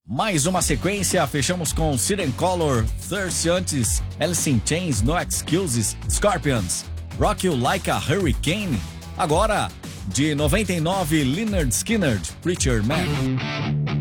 Mais uma sequência, fechamos com Siren Color, Thirst antes, Alice in Chains, No Excuses, Scorpions, Rock You Like a Hurricane. Agora, de 99, Lynyrd Skynyrd, Preacher Man.